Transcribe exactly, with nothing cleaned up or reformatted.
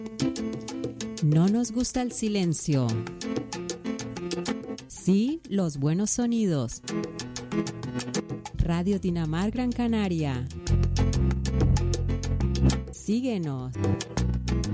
No nos gusta el silencio. Sí, los buenos sonidos. Radio Dinamar Gran Canaria. Síguenos.